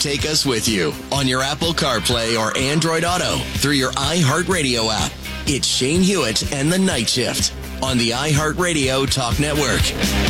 Take us with you on your Apple CarPlay or Android Auto through your iHeartRadio app. It's Shane Hewitt and the Night Shift on the iHeartRadio Talk Network.